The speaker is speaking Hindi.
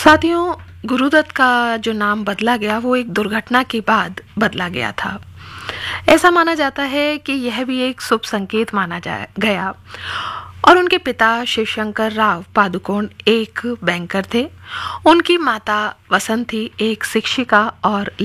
साथियों, गुरुदत्त का जो नाम बदला गया वो एक दुर्घटना के बाद बदला गया था। ऐसा माना जाता है कि यह भी एक शुभ संकेत माना गया और उनके पिता शिवशंकर राव पादुकोण एक बैंकर थे। उनकी माता वसंती एक शिक्षिका और